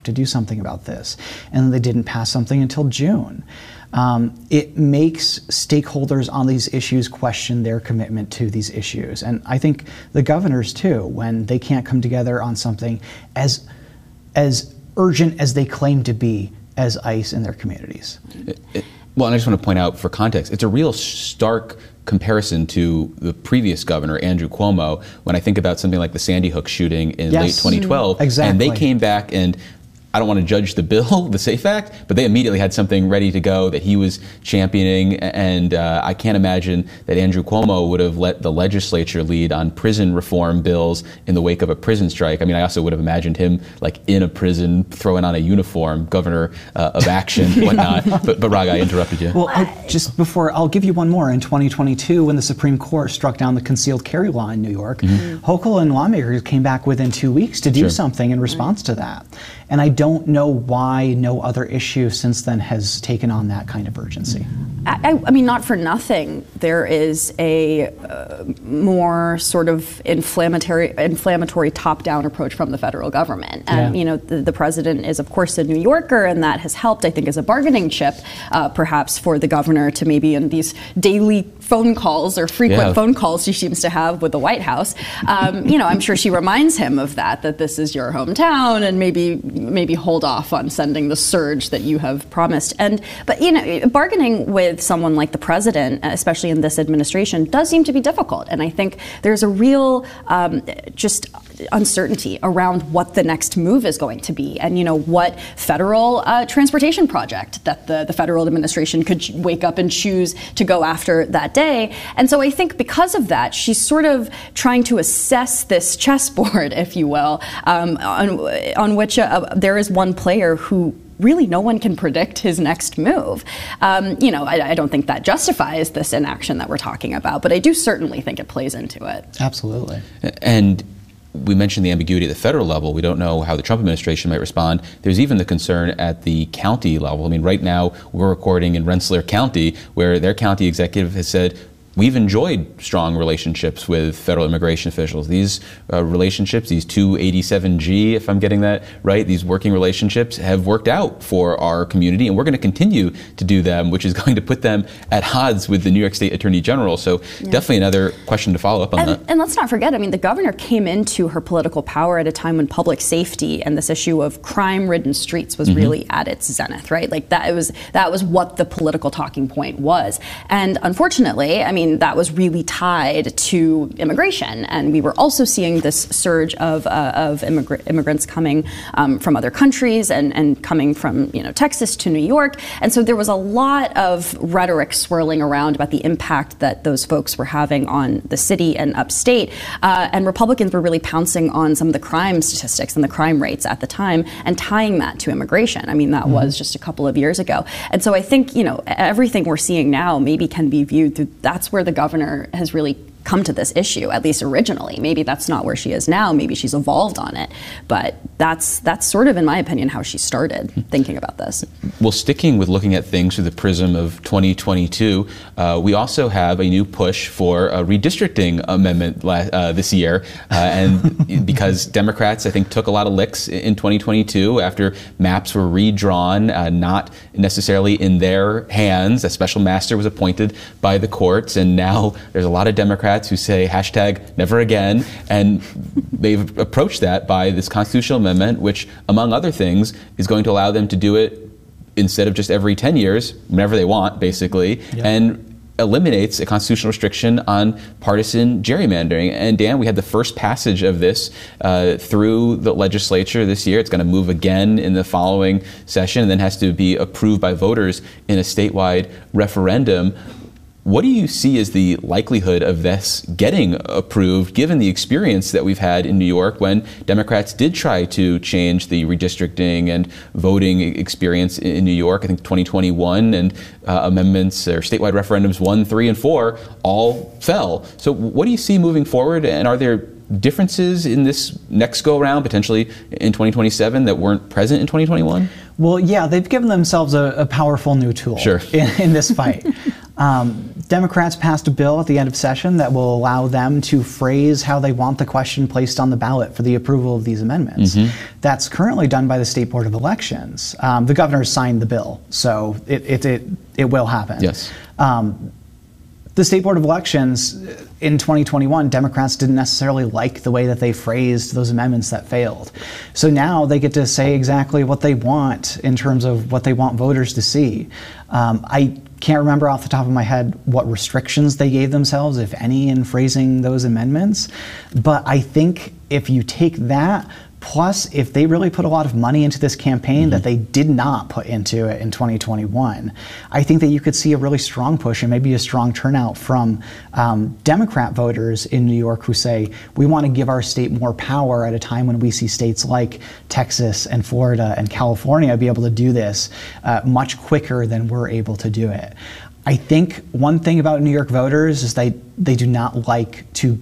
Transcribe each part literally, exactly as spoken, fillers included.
to do something about this, and they didn't pass something until June. Um, it makes stakeholders on these issues question their commitment to these issues. And I think the governors too, when they can't come together on something as, as urgent as they claim to be as ICE in their communities. It, it, well, and I just want to point out for context, it's a real stark comparison to the previous governor, Andrew Cuomo, when I think about something like the Sandy Hook shooting in yes, late twenty twelve. Exactly. And they came back and, I don't want to judge the bill, the SAFE Act, but they immediately had something ready to go that he was championing, and uh, I can't imagine that Andrew Cuomo would have let the legislature lead on prison reform bills in the wake of a prison strike. I mean, I also would have imagined him like in a prison, throwing on a uniform, governor uh, of action, whatnot. But, but Raga, I interrupted you. Well, I, just before, I'll give you one more. In twenty twenty-two, when the Supreme Court struck down the concealed carry law in New York, mm-hmm. Hochul and lawmakers came back within two weeks to do sure. something in response to that. And I don't know why no other issue since then has taken on that kind of urgency. I, I mean, not for nothing, there is a uh, more sort of inflammatory, inflammatory top-down approach from the federal government. And, yeah. you know, the, the president is, of course, a New Yorker, and that has helped, I think, as a bargaining chip, uh, perhaps for the governor to maybe in these daily phone calls or frequent yeah. phone calls she seems to have with the White House. Um, you know, I'm sure she reminds him of that, that this is your hometown, and maybe maybe hold off on sending the surge that you have promised. And but you know, bargaining with someone like the president, especially in this administration, does seem to be difficult. And I think there's a real um, just uncertainty around what the next move is going to be, and you know what federal uh, transportation project that the the federal administration could wake up and choose to go after that day. And so I think because of that, she's sort of trying to assess this chessboard, if you will, um, on, on which uh, there is one player who really no one can predict his next move. Um, you know, I, I don't think that justifies this inaction that we're talking about, but I do certainly think it plays into it. Absolutely. And we mentioned the ambiguity at the federal level. We don't know how the Trump administration might respond. There's even the concern at the county level. I mean, right now we're recording in Rensselaer County, where their county executive has said, we've enjoyed strong relationships with federal immigration officials. These uh, relationships, these two eighty-seven G, if I'm getting that right, these working relationships have worked out for our community, and we're going to continue to do them, which is going to put them at odds with the New York State Attorney General. So yeah. definitely another question to follow up on and, that. And let's not forget, I mean, the governor came into her political power at a time when public safety and this issue of crime-ridden streets was mm-hmm. really at its zenith, right? Like that was that was what the political talking point was. And unfortunately, I mean, that was really tied to immigration, and we were also seeing this surge of uh, of immigr- immigrants coming um, from other countries and, and coming from you know Texas to New York, and so there was a lot of rhetoric swirling around about the impact that those folks were having on the city and upstate, uh, and Republicans were really pouncing on some of the crime statistics and the crime rates at the time and tying that to immigration. I mean, that mm-hmm. was just a couple of years ago, and so I think you know everything we're seeing now maybe can be viewed through that's where the governor has really come to this issue, at least originally. Maybe that's not where she is now. Maybe she's evolved on it. But that's that's sort of, in my opinion, how she started thinking about this. Well, sticking with looking at things through the prism of twenty twenty-two, uh, we also have a new push for a redistricting amendment uh, this year. Uh, and because Democrats, I think, took a lot of licks in twenty twenty-two after maps were redrawn, uh, not necessarily in their hands. A special master was appointed by the courts, and now there's a lot of Democrats who say hashtag never again, and they've approached that by this constitutional amendment, which, among other things, is going to allow them to do it instead of just every ten years, whenever they want, basically, yeah. and eliminates a constitutional restriction on partisan gerrymandering. And Dan, we had the first passage of this uh, through the legislature this year. It's going to move again in the following session, and then has to be approved by voters in a statewide referendum. What do you see as the likelihood of this getting approved, given the experience that we've had in New York when Democrats did try to change the redistricting and voting experience in New York? I think twenty twenty-one and uh, amendments or statewide referendums one, three, and four all fell. So what do you see moving forward, and are there differences in this next go-around, potentially in twenty twenty-seven, that weren't present in twenty twenty-one? Well, yeah, they've given themselves a, a powerful new tool sure. in, in this fight. um, Democrats passed a bill at the end of session that will allow them to phrase how they want the question placed on the ballot for the approval of these amendments. Mm-hmm. That's currently done by the State Board of Elections. Um, the governor signed the bill, so it it it, it will happen. Yes. Um, the State Board of Elections in twenty twenty-one, Democrats didn't necessarily like the way that they phrased those amendments that failed. So now they get to say exactly what they want in terms of what they want voters to see. Um, I can't remember off the top of my head what restrictions they gave themselves, if any, in phrasing those amendments. But I think if you take that, plus if they really put a lot of money into this campaign mm-hmm. that they did not put into it in twenty twenty-one, I think that you could see a really strong push and maybe a strong turnout from um, Democrat voters in New York who say, we want to give our state more power at a time when we see states like Texas and Florida and California be able to do this uh, much quicker than we're able to do it. I think one thing about New York voters is they, they do not like to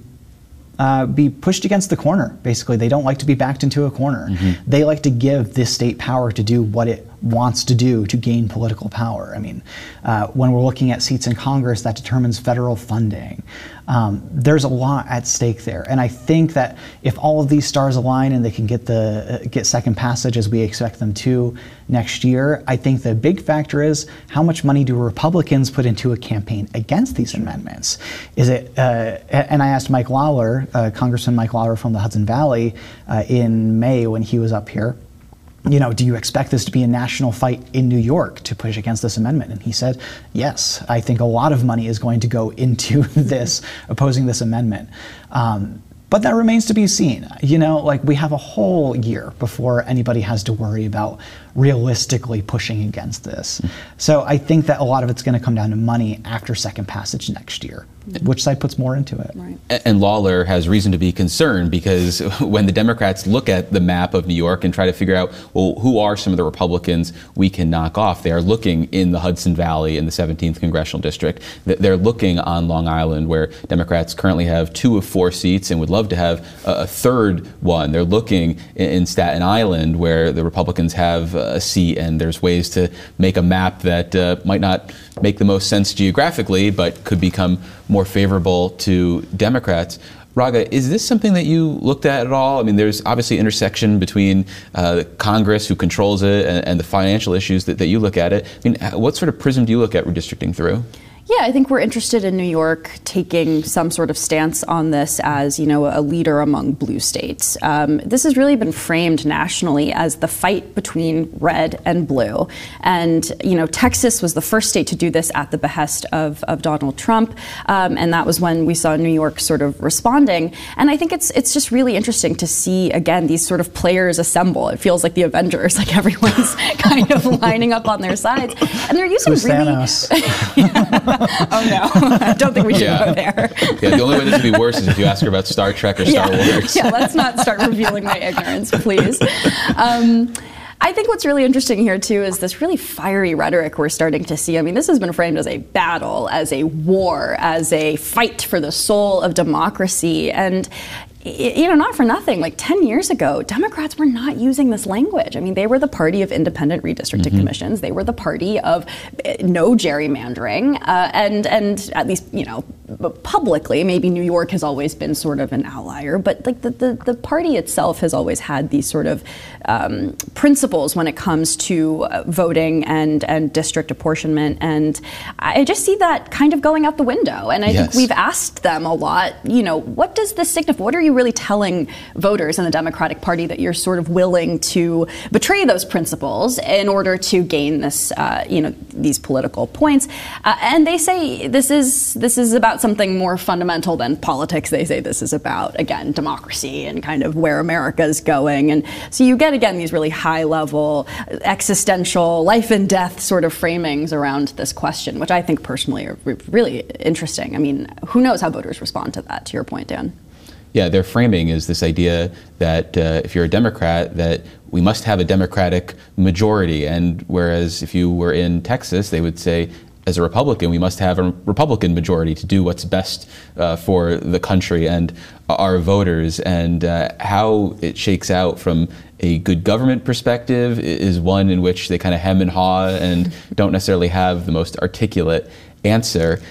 Uh, be pushed against the corner, basically. They don't like to be backed into a corner. Mm-hmm. They like to give this state power to do what it wants to do to gain political power. I mean, uh, when we're looking at seats in Congress, that determines federal funding. Um, there's a lot at stake there. And I think that if all of these stars align and they can get the uh, get second passage as we expect them to next year, I think the big factor is how much money do Republicans put into a campaign against these amendments? Is it, uh, and I asked Mike Lawler, uh, Congressman Mike Lawler from the Hudson Valley uh, in May when he was up here, you know, do you expect this to be a national fight in New York to push against this amendment? And he said, yes, I think a lot of money is going to go into this, opposing this amendment. Um, But that remains to be seen. You know, like we have a whole year before anybody has to worry about realistically pushing against this. So I think that a lot of it's going to come down to money after second passage next year. Which side puts more into it? Right. And Lawler has reason to be concerned because when the Democrats look at the map of New York and try to figure out, well, who are some of the Republicans we can knock off, they are looking in the Hudson Valley in the seventeenth Congressional District. They're looking on Long Island, where Democrats currently have two of four seats and would love to have a third one. They're looking in Staten Island, where the Republicans have a seat, and there's ways to make a map that uh, might not make the most sense geographically, but could become more favorable to Democrats. Raga, is this something that you looked at at all? I mean, there's obviously intersection between uh, Congress, who controls it, and, and the financial issues that, that you look at it. I mean, what sort of prism do you look at redistricting through? Yeah, I think we're interested in New York taking some sort of stance on this as, you know, a leader among blue states. Um, this has really been framed nationally as the fight between red and blue. And, you know, Texas was the first state to do this at the behest of, of Donald Trump. Um, and that was when we saw New York sort of responding. And I think it's it's just really interesting to see, again, these sort of players assemble. It feels like the Avengers, like everyone's kind of lining up on their sides. And they're using Who's really... Thanos? Yeah. Oh no, I don't think we should yeah. go there. Yeah, the only way this would be worse is if you ask her about Star Trek or Star yeah. Wars. Yeah, let's not start revealing my ignorance, please. Um, I think what's really interesting here, too, is this really fiery rhetoric we're starting to see. I mean, this has been framed as a battle, as a war, as a fight for the soul of democracy. And you know, not for nothing, like ten years ago, Democrats were not using this language. I mean, they were the party of independent redistricting mm-hmm. commissions. They were the party of no gerrymandering. Uh, and, and at least, you know, publicly, maybe New York has always been sort of an outlier, but like the, the, the party itself has always had these sort of um, principles when it comes to uh, voting and, and district apportionment. And I just see that kind of going out the window. And I yes. think we've asked them a lot, you know, what does this signify? What are you really telling voters in the Democratic Party that you're sort of willing to betray those principles in order to gain this, uh, you know, these political points? Uh, and they say this is this is about something more fundamental than politics. They say this is about, again, democracy and kind of where America is going. And so you get, again, these really high-level, existential, life and death sort of framings around this question, which I think personally are really interesting. I mean, who knows how voters respond to that, to your point, Dan? Yeah, their framing is this idea that uh, if you're a Democrat, that we must have a Democratic majority. And whereas if you were in Texas, they would say, as a Republican, we must have a Republican majority to do what's best uh, for the country and our voters. And uh, how it shakes out from a good government perspective is one in which they kind of hem and haw and don't necessarily have the most articulate answer.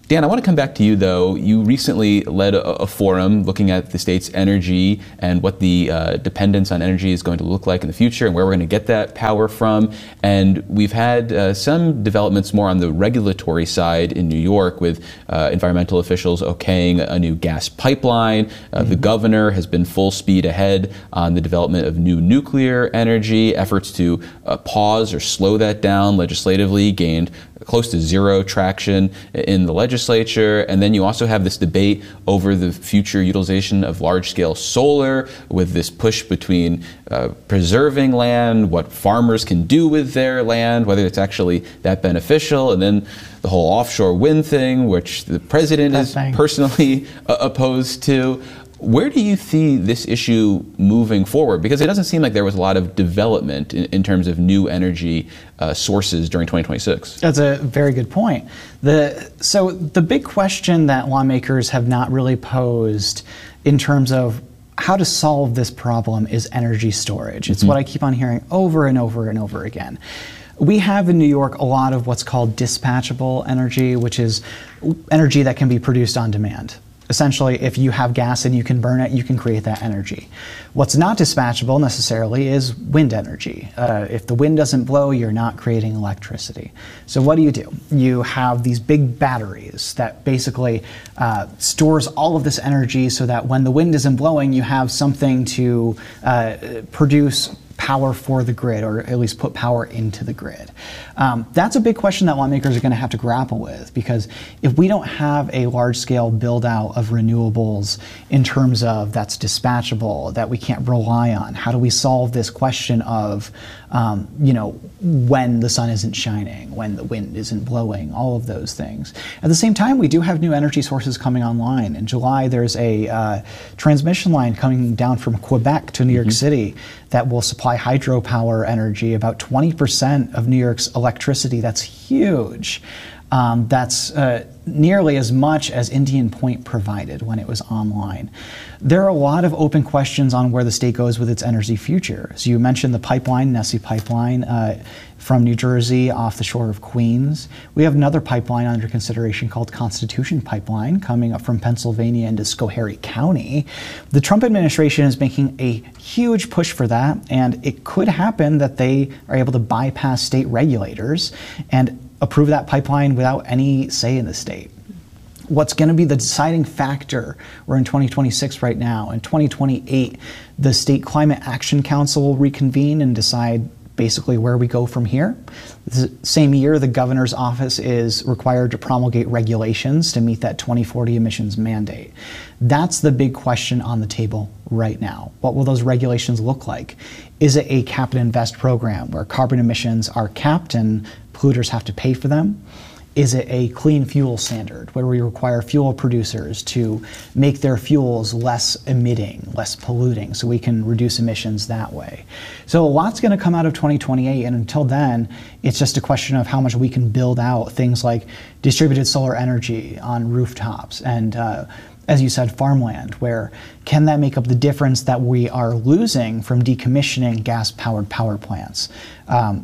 Dan, I want to come back to you, though. You recently led a, a forum looking at the state's energy and what the uh, dependence on energy is going to look like in the future and where we're going to get that power from. And we've had uh, some developments more on the regulatory side in New York with uh, environmental officials okaying a new gas pipeline. Uh, mm-hmm. The governor has been full speed ahead on the development of new nuclear energy. Efforts to uh, pause or slow that down legislatively gained close to zero traction in the legislature. And then you also have this debate over the future utilization of large-scale solar, with this push between uh, preserving land, what farmers can do with their land, whether it's actually that beneficial, and then the whole offshore wind thing, which the president that is thing. personally uh, opposed to. Where do you see this issue moving forward? Because it doesn't seem like there was a lot of development in, in terms of new energy uh, sources during twenty twenty-six. That's a very good point. The, so the big question that lawmakers have not really posed in terms of how to solve this problem is energy storage. It's mm-hmm. what I keep on hearing over and over and over again. We have in New York a lot of what's called dispatchable energy, which is energy that can be produced on demand. Essentially, if you have gas and you can burn it, you can create that energy. What's not dispatchable necessarily is wind energy. Uh, if the wind doesn't blow, you're not creating electricity. So what do you do? You have these big batteries that basically uh, stores all of this energy so that when the wind isn't blowing, you have something to uh, produce power for the grid, or at least put power into the grid. Um, that's a big question that lawmakers are going to have to grapple with, because if we don't have a large-scale build-out of renewables in terms of that's dispatchable, that we can't rely on, how do we solve this question of, um, you know, when the sun isn't shining, when the wind isn't blowing, all of those things. At the same time, we do have new energy sources coming online. In July, there's a uh, transmission line coming down from Quebec to New York mm-hmm. City that will supply hydropower energy, about twenty percent of New York's electricity. That's huge. Um, that's uh, nearly as much as Indian Point provided when it was online. There are a lot of open questions on where the state goes with its energy future. So you mentioned the pipeline, Nessie Pipeline, uh, from New Jersey off the shore of Queens. We have another pipeline under consideration called Constitution Pipeline coming up from Pennsylvania into Schoharie County. The Trump administration is making a huge push for that, and it could happen that they are able to bypass state regulators and approve that pipeline without any say in the state. What's going to be the deciding factor? We're in twenty twenty-six right now. In twenty twenty-eight, the State Climate Action Council will reconvene and decide basically where we go from here. The same year, the governor's office is required to promulgate regulations to meet that twenty forty emissions mandate. That's the big question on the table right now. What will those regulations look like? Is it a cap and invest program where carbon emissions are capped and polluters have to pay for them? Is it a clean fuel standard where we require fuel producers to make their fuels less emitting, less polluting, so we can reduce emissions that way? So a lot's going to come out of twenty twenty-eight, and until then, it's just a question of how much we can build out things like distributed solar energy on rooftops and, uh, as you said, farmland, where can that make up the difference that we are losing from decommissioning gas-powered power plants? Um,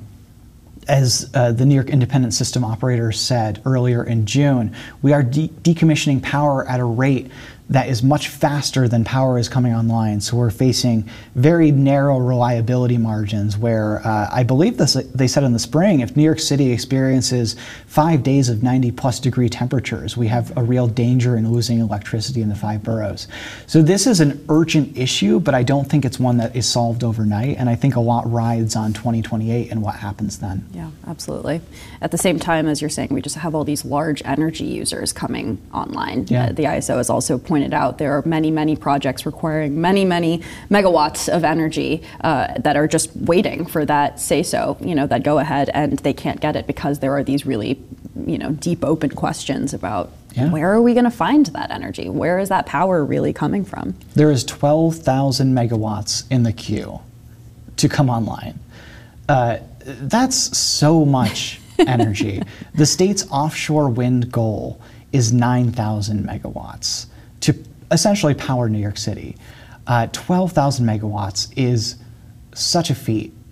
As uh, the New York Independent System Operator said earlier in June, we are de decommissioning power at a rate that is much faster than power is coming online. So we're facing very narrow reliability margins where uh, I believe this, they said in the spring, if New York City experiences five days of ninety plus degree temperatures, we have a real danger in losing electricity in the five boroughs. So this is an urgent issue, but I don't think it's one that is solved overnight. And I think a lot rides on twenty twenty-eight and what happens then. Yeah, absolutely. At the same time, as you're saying, we just have all these large energy users coming online. Yeah. Uh, the I S O has also pointed out there are many, many projects requiring many, many megawatts of energy uh, that are just waiting for that say-so, you know, that go ahead, and they can't get it because there are these really, you know, deep open questions about yeah. where are we going to find that energy? Where is that power really coming from? There is twelve thousand megawatts in the queue to come online. Uh, that's so much energy. The state's offshore wind goal is nine thousand megawatts to essentially power New York City. Uh, twelve thousand megawatts is such a feat.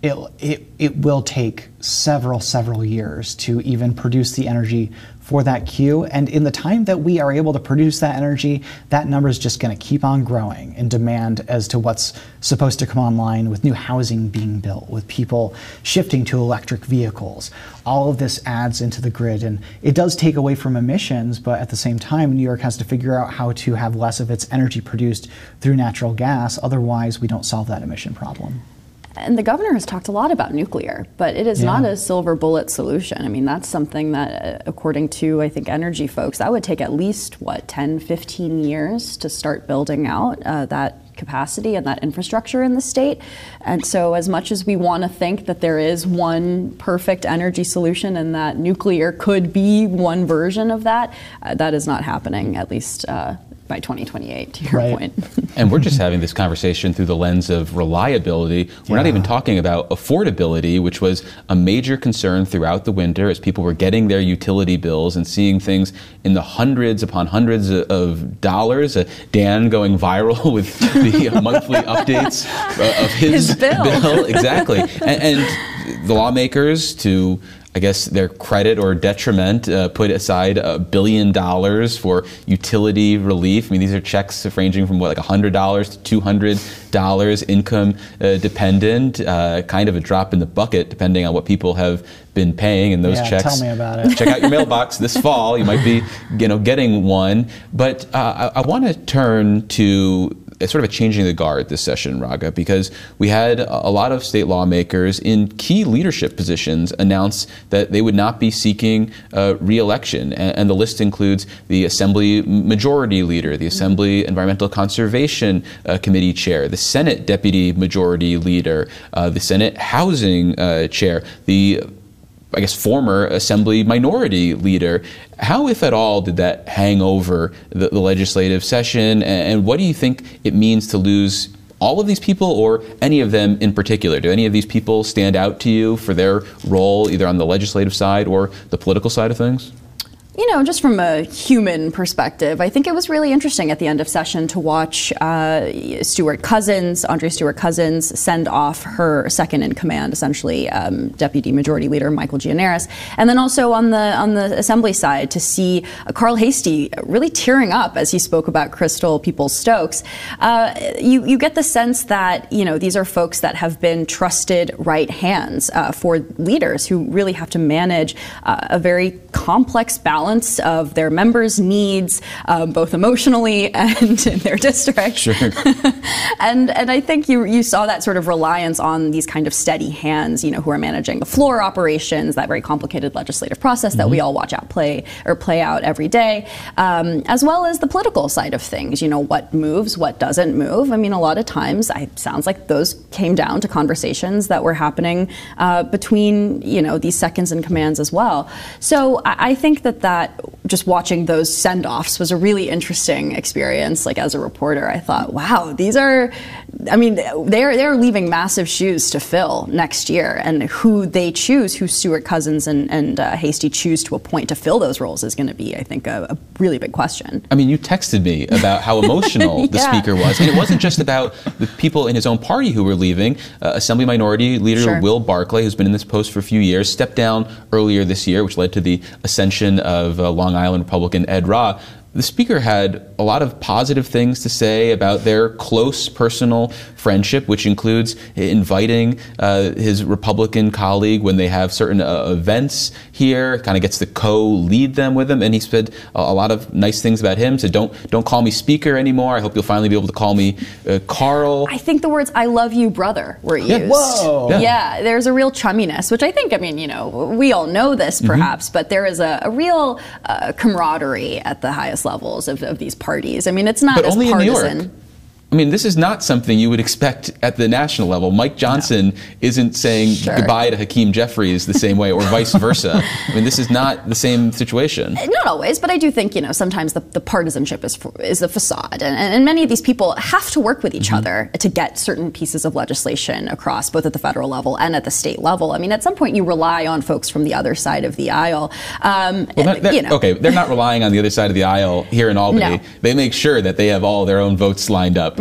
it, it, it will take several, several years to even produce the energy for that queue. And in the time that we are able to produce that energy, that number is just going to keep on growing in demand as to what's supposed to come online, with new housing being built, with people shifting to electric vehicles. All of this adds into the grid, and it does take away from emissions, but at the same time, New York has to figure out how to have less of its energy produced through natural gas. Otherwise, we don't solve that emission problem. And the governor has talked a lot about nuclear, but it is yeah. not a silver bullet solution. I mean, that's something that, according to, I think, energy folks, that would take at least, what, ten, fifteen years to start building out uh, that capacity and that infrastructure in the state. And so as much as we want to think that there is one perfect energy solution and that nuclear could be one version of that, uh, that is not happening, at least uh, by twenty twenty-eight, to your right. point. And we're just having this conversation through the lens of reliability. We're yeah. not even talking about affordability, which was a major concern throughout the winter as people were getting their utility bills and seeing things in the hundreds upon hundreds of dollars. Uh, Dan going viral with the monthly updates uh, of his, his bill. bill. Exactly. And, and the lawmakers, to I guess their credit or detriment, uh, put aside a billion dollars for utility relief. I mean, these are checks ranging from what, like one hundred dollars to two hundred dollars, income uh, dependent, uh, kind of a drop in the bucket depending on what people have been paying. And those yeah, checks, tell me about it. Check out your mailbox this fall. You might be, you know, getting one. But uh, I, I want to turn to sort of a changing the guard this session, Raga, because we had a lot of state lawmakers in key leadership positions announce that they would not be seeking uh, re-election. And, and the list includes the Assembly Majority Leader, the Assembly Environmental Conservation uh, Committee Chair, the Senate Deputy Majority Leader, uh, the Senate Housing uh, Chair, the I guess, former Assembly Minority Leader. How, if at all, did that hang over the, the legislative session? And, and what do you think it means to lose all of these people, or any of them in particular? Do any of these people stand out to you for their role either on the legislative side or the political side of things? You know, just from a human perspective, I think it was really interesting at the end of session to watch uh, Stewart Cousins, Andrea Stewart Cousins, send off her second in command, essentially um, Deputy Majority Leader Michael Gianaris, and then also on the on the Assembly side to see uh, Carl Heastie really tearing up as he spoke about Crystal Peoples-Stokes. Uh, you you get the sense that you know these are folks that have been trusted right hands uh, for leaders who really have to manage uh, a very complex balance of their members' needs, um, both emotionally and in their district. Sure. and and I think you you saw that sort of reliance on these kind of steady hands, you know, who are managing the floor operations, that very complicated legislative process that mm-hmm. we all watch out play or play out every day, um, as well as the political side of things. You know, what moves, what doesn't move. I mean, a lot of times, it sounds like those came down to conversations that were happening uh, between, you know, these seconds in commands as well. So I, I think that that That just watching those send-offs was a really interesting experience. Like, as a reporter, I thought, wow, these are, I mean, they're they're leaving massive shoes to fill next year, and who they choose, who Stewart Cousins and, and uh, Heastie choose to appoint to fill those roles is going to be, I think, a, a really big question. I mean, you texted me about how emotional yeah. the speaker was, and it wasn't just about the people in his own party who were leaving. Uh, Assembly Minority Leader sure. Will Barclay, who's been in this post for a few years, stepped down earlier this year, which led to the ascension of Of uh, Long Island Republican Ed Rah. The speaker had a lot of positive things to say about their close personal friendship, which includes inviting uh, his Republican colleague when they have certain uh, events here, kind of gets to co-lead them with him. And he said a, a lot of nice things about him. Said, don't don't call me speaker anymore. I hope you'll finally be able to call me uh, Carl. I think the words "I love you, brother" were used. Yeah. Whoa. Yeah. yeah, there's a real chumminess, which I think, I mean, you know, we all know this perhaps, mm-hmm. but there is a, a real uh, camaraderie at the highest levels of, of these parties. I mean, it's not but as only partisan. In New York. I mean, this is not something you would expect at the national level. Mike Johnson no. isn't saying sure. goodbye to Hakeem Jeffries the same way, or vice versa. I mean, this is not the same situation. Not always, but I do think, you know, sometimes the, the partisanship is is a facade. And, and many of these people have to work with each mm-hmm. other to get certain pieces of legislation across, both at the federal level and at the state level. I mean, at some point you rely on folks from the other side of the aisle. Um, well, not, you know. Okay, they're not relying on the other side of the aisle here in Albany. No. They make sure that they have all their own votes lined up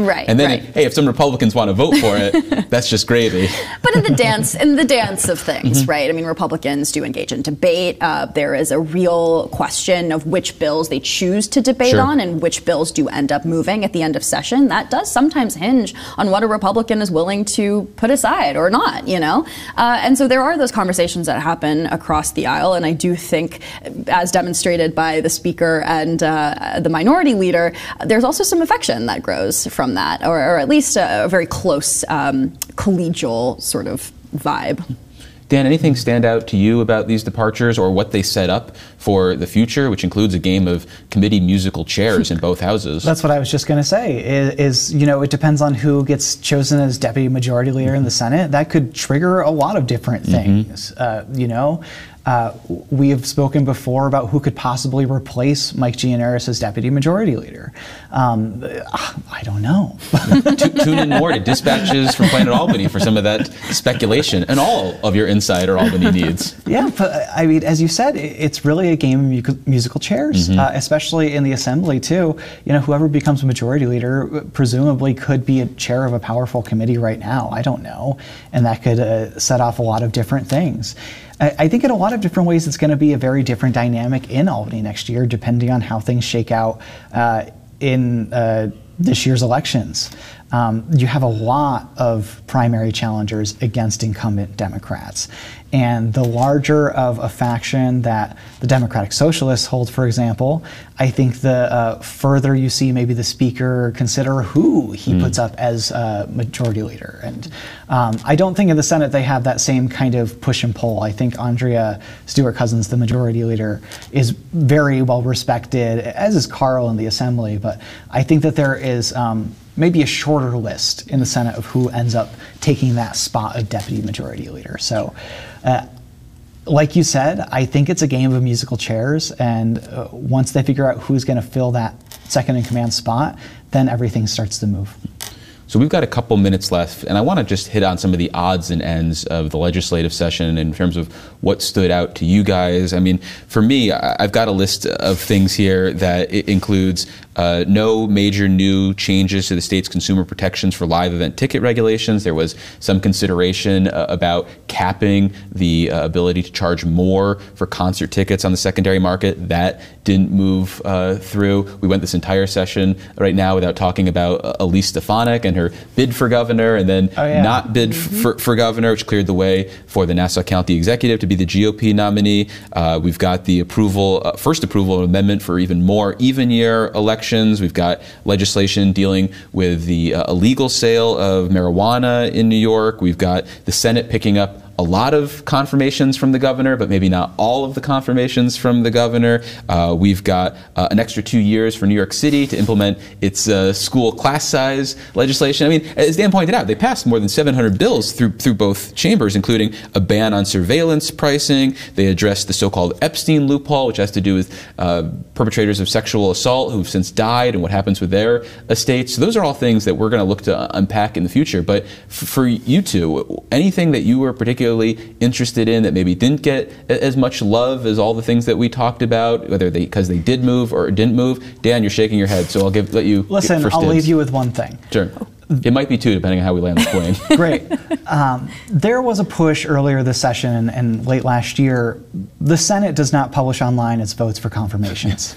Right. And then, right. hey, if some Republicans want to vote for it, that's just gravy. But in the dance, in the dance of things, mm-hmm. right? I mean, Republicans do engage in debate. Uh, there is a real question of which bills they choose to debate Sure. on and which bills do end up moving at the end of session. That does sometimes hinge on what a Republican is willing to put aside or not, you know? Uh, and so there are those conversations that happen across the aisle. And I do think, as demonstrated by the Speaker and uh, the Minority Leader, there's also some affection that grows from that, or, or at least a, a very close um, collegial sort of vibe. Dan, anything stand out to you about these departures or what they set up for the future, which includes a game of committee musical chairs in both houses? That's what I was just going to say, is, is, you know, it depends on who gets chosen as Deputy Majority Leader mm-hmm. in the Senate. That could trigger a lot of different things, mm-hmm. uh, you know. Uh, we have spoken before about who could possibly replace Mike Gianaris as Deputy Majority Leader. Um, I don't know. Tune in more to Dispatches from Planet Albany for some of that speculation and all of your insider Albany needs. Yeah, but I mean, as you said, it's really a game of mu- musical chairs, mm-hmm. uh, especially in the Assembly too. You know, whoever becomes Majority Leader presumably could be a chair of a powerful committee right now. I don't know, and that could uh, set off a lot of different things. I think in a lot of different ways, it's going to be a very different dynamic in Albany next year, depending on how things shake out uh, in uh, this year's elections. Um, you have a lot of primary challengers against incumbent Democrats. And the larger of a faction that the Democratic Socialists hold, for example, I think the uh, further you see maybe the Speaker consider who he mm. puts up as uh, Majority Leader. And um, I don't think in the Senate they have that same kind of push and pull. I think Andrea Stewart-Cousins, the Majority Leader, is very well respected, as is Carl in the Assembly. But I think that there is um, maybe a shorter list in the Senate of who ends up taking that spot of Deputy Majority Leader. So, uh, like you said, I think it's a game of musical chairs, and uh, once they figure out who's going to fill that second in command spot, then everything starts to move. So we've got a couple minutes left, and I want to just hit on some of the odds and ends of the legislative session in terms of what stood out to you guys. I mean, for me, I've got a list of things here that it includes uh, no major new changes to the state's consumer protections for live event ticket regulations. There was some consideration uh, about capping the uh, ability to charge more for concert tickets on the secondary market. That didn't move uh, through. We went this entire session right now without talking about uh, Elise Stefanik and her bid for governor, and then oh, yeah. not bid mm-hmm. for, for governor, which cleared the way for the Nassau County Executive to be the G O P nominee. Uh, we've got the approval, uh, first approval of amendment for even more even year elections. We've got legislation dealing with the uh, illegal sale of marijuana in New York. We've got the Senate picking up a lot of confirmations from the governor, but maybe not all of the confirmations from the governor. Uh, we've got uh, an extra two years for New York City to implement its uh, school class size legislation. I mean, as Dan pointed out, they passed more than seven hundred bills through through both chambers, including a ban on surveillance pricing. They addressed the so-called Epstein loophole, which has to do with uh, perpetrators of sexual assault who've since died and what happens with their estates. So those are all things that we're going to look to unpack in the future. But f- for you two, anything that you were particularly interested in that maybe didn't get as much love as all the things that we talked about, whether they because they did move or didn't move? Dan, you're shaking your head, so I'll give let you. Listen, first I'll dibs. leave you with one thing. Sure. It might be two, depending on how we land the plane. Great. Um, there was a push earlier this session and, and late last year. The Senate does not publish online its votes for confirmations.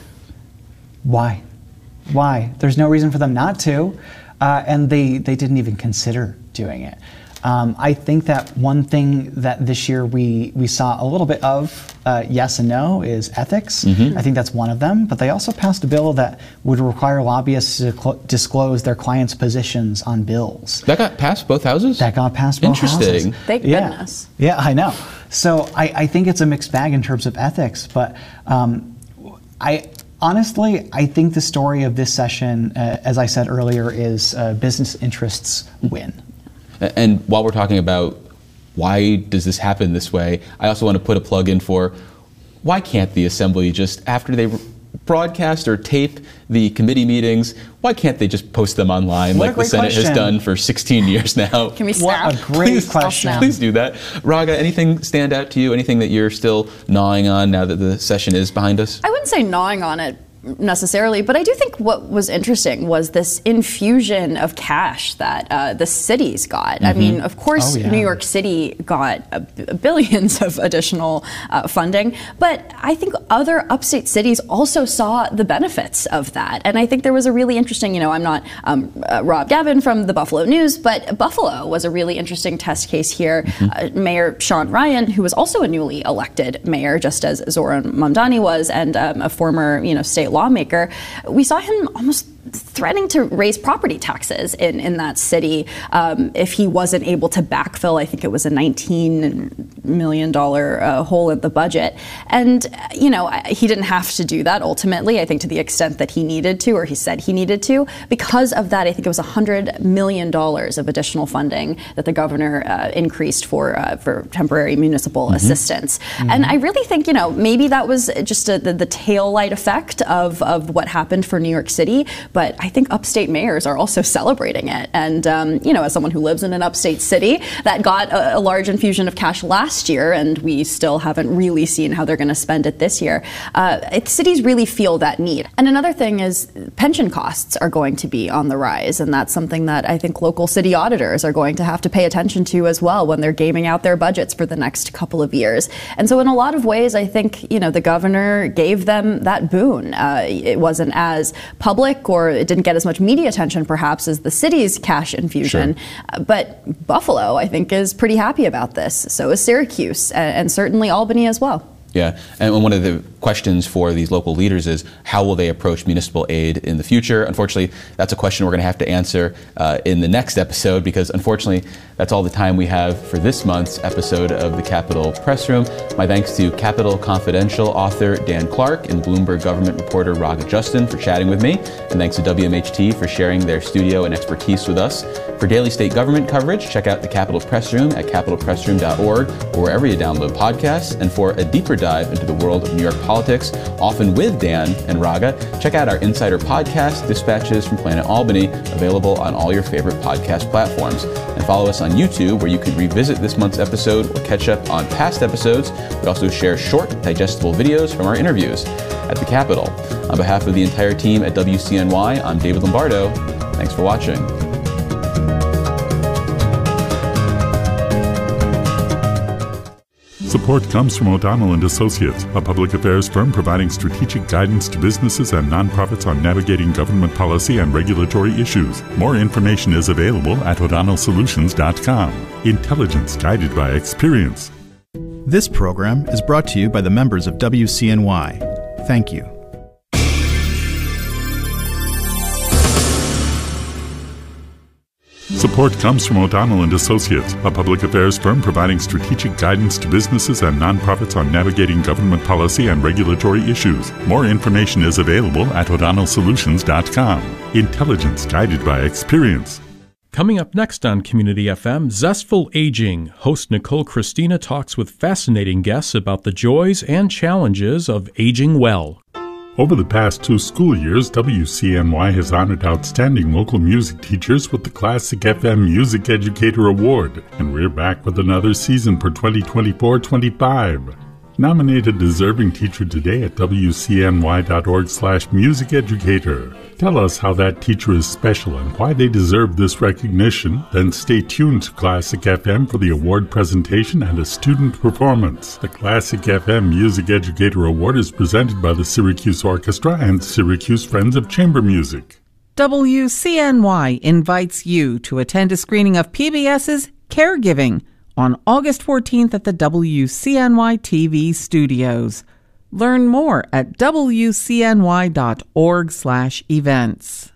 Why? Why? There's no reason for them not to, uh, and they they didn't even consider doing it. Um, I think that one thing that this year we, we saw a little bit of, uh, yes and no, is ethics. Mm-hmm. I think that's one of them. But they also passed a bill that would require lobbyists to cl- disclose their clients' positions on bills. That got passed both houses? That got passed both houses. Interesting. Thank yeah. goodness. Yeah, I know. So I, I think it's a mixed bag in terms of ethics. But um, I... Honestly, I think the story of this session, uh, as I said earlier, is uh, business interests win. And while we're talking about why does this happen this way, I also want to put a plug in for why can't the Assembly just, after they broadcast or tape the committee meetings, why can't they just post them online what like the Senate question. has done for sixteen years now? Can we snap? What a great please, question. Please do that. Raga, anything stand out to you? Anything that you're still gnawing on now that the session is behind us? I wouldn't say gnawing on it necessarily, but I do think what was interesting was this infusion of cash that uh, the cities got. Mm-hmm. I mean, of course, oh, yeah. New York City got uh, billions of additional uh, funding, but I think other upstate cities also saw the benefits of that. And I think there was a really interesting, you know, I'm not um, uh, Rob Gavin from the Buffalo News, but Buffalo was a really interesting test case here. Mm-hmm. uh, Mayor Sean Ryan, who was also a newly elected mayor, just as Zoran Mamdani was, and um, a former, you know, state lawmaker, we saw him almost threatening to raise property taxes in, in that city um, if he wasn't able to backfill, I think it was a nineteen million dollars uh, hole in the budget. And, you know, he didn't have to do that ultimately, I think to the extent that he needed to, or he said he needed to. Because of that, I think it was one hundred million dollars of additional funding that the governor uh, increased for uh, for temporary municipal mm-hmm. assistance. Mm-hmm. And I really think, you know, maybe that was just a, the, the tail light effect of, of what happened for New York City. But I think upstate mayors are also celebrating it. And, um, you know, as someone who lives in an upstate city that got a, a large infusion of cash last year, and we still haven't really seen how they're going to spend it this year, uh, it, cities really feel that need. And another thing is pension costs are going to be on the rise. And that's something that I think local city auditors are going to have to pay attention to as well when they're gaming out their budgets for the next couple of years. And so in a lot of ways, I think, you know, the governor gave them that boon. Uh, it wasn't as public, or it didn't get as much media attention perhaps as the city's cash infusion. Sure. Uh, but Buffalo, I think, is pretty happy about this. So is Syracuse, and, and certainly Albany as well. Yeah, and one of the questions for these local leaders is how will they approach municipal aid in the future? Unfortunately, that's a question we're going to have to answer uh, in the next episode, because unfortunately, that's all the time we have for this month's episode of the Capitol Press Room. My thanks to Capitol Confidential author Dan Clark and Bloomberg government reporter Raga Justin for chatting with me, and thanks to W M H T for sharing their studio and expertise with us. For daily state government coverage, check out the Capitol Press Room at capitol press room dot org or wherever you download podcasts. And for a deeper dive into the world of New York politics, often with Dan and Raga, check out our Insider podcast, Dispatches from Planet Albany, available on all your favorite podcast platforms. And follow us on YouTube, where you can revisit this month's episode or catch up on past episodes. We also share short, digestible videos from our interviews at the Capitol. On behalf of the entire team at W C N Y, I'm David Lombardo. Thanks for watching. Support comes from O'Donnell and Associates, a public affairs firm providing strategic guidance to businesses and nonprofits on navigating government policy and regulatory issues. More information is available at o'donnell solutions dot com. Intelligence guided by experience. This program is brought to you by the members of W C N Y. Thank you. Support comes from O'Donnell and Associates, a public affairs firm providing strategic guidance to businesses and nonprofits on navigating government policy and regulatory issues. More information is available at o'donnell solutions dot com. Intelligence guided by experience. Coming up next on Community F M, Zestful Aging. Host Nicole Christina talks with fascinating guests about the joys and challenges of aging well. Over the past two school years, W C N Y has honored outstanding local music teachers with the Classic F M Music Educator Award, and we're back with another season for twenty twenty-four twenty-five. Nominate a deserving teacher today at W C N Y dot org slash music educator. Tell us how that teacher is special and why they deserve this recognition. Then stay tuned to Classic F M for the award presentation and a student performance. The Classic F M Music Educator Award is presented by the Syracuse Orchestra and Syracuse Friends of Chamber Music. W C N Y invites you to attend a screening of PBS's Caregiving on August fourteenth at the W C N Y T V studios. Learn more at W C N Y dot org slash events.